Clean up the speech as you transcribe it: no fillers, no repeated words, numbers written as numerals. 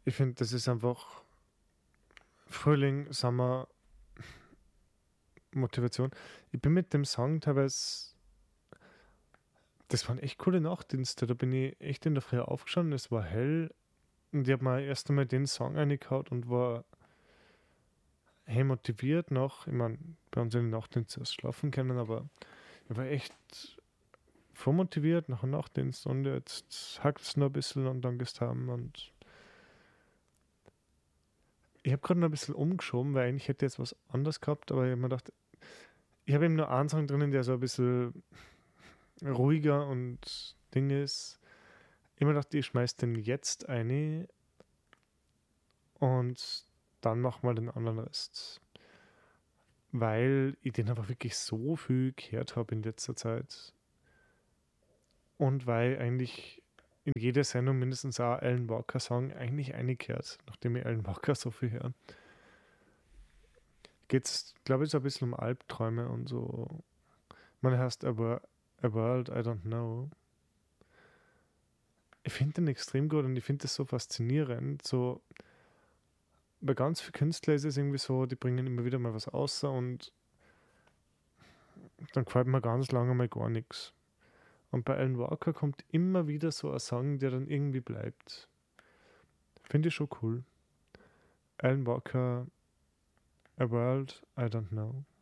Ich finde, das ist einfach Frühling, Sommer, Motivation. Ich bin mit dem Song teilweise, das waren echt coole Nachtdienste. Da bin ich echt in der Früh aufgestanden, es war hell und ich habe mir erst einmal den Song reingehauen und war hey motiviert noch. Ich meine, bei uns in den Nachtdienst erst schlafen können, aber ich war echt voll motiviert nach dem Nachtdienst und jetzt hackt es noch ein bisschen und dann gehst du heim und ich habe gerade noch ein bisschen umgeschoben, weil eigentlich hätte ich jetzt was anderes gehabt, aber ich habe mir gedacht, ich habe eben nur einen Song drinnen, der so ein bisschen ruhiger und Ding ist. Ich habe mir gedacht, ich schmeiß den jetzt ein und dann mach mal den anderen Rest. Weil ich den einfach wirklich so viel gehört habe in letzter Zeit. Und weil eigentlich in jeder Sendung mindestens ein Alan Walker Song eigentlich eingekehrt, nachdem ich Alan Walker so viel höre. Geht es, glaube ich, so ein bisschen um Albträume und so. Man heißt A World I Don't Know. Ich finde den extrem gut und ich finde das so faszinierend. So, bei ganz vielen Künstlern ist es irgendwie so, die bringen immer wieder mal was außer und dann gefällt mir ganz lange mal gar nichts. Und bei Alan Walker kommt immer wieder so ein Song, der dann irgendwie bleibt. Finde ich schon cool. Alan Walker, A World I Don't Know.